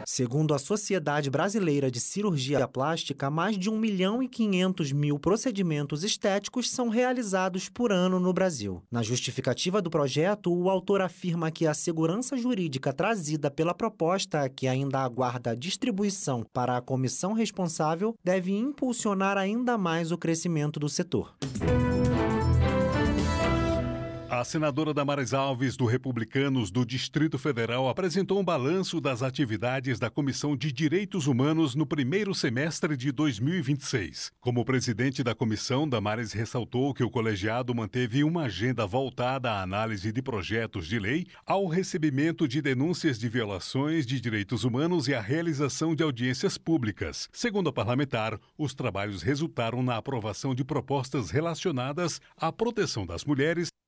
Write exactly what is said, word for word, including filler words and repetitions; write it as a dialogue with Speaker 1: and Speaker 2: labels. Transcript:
Speaker 1: Segundo a Sociedade Brasileira de Cirurgia Plástica, mais de um milhão e quinhentos mil procedimentos estéticos são realizados por ano no Brasil. Na justificativa do projeto, o autor afirma que a segurança jurídica trazida pela proposta, que ainda aguarda distribuição para a comissão responsável, deve impulsionar ainda mais o crescimento do setor.
Speaker 2: A senadora Damares Alves, do Republicanos do Distrito Federal, apresentou um balanço das atividades da Comissão de Direitos Humanos no primeiro semestre de dois mil e vinte e seis. Como presidente da comissão, Damares ressaltou que o colegiado manteve uma agenda voltada à análise de projetos de lei, ao recebimento de denúncias de violações de direitos humanos e à realização de audiências públicas. Segundo a parlamentar, os trabalhos resultaram na aprovação de propostas relacionadas à proteção das mulheres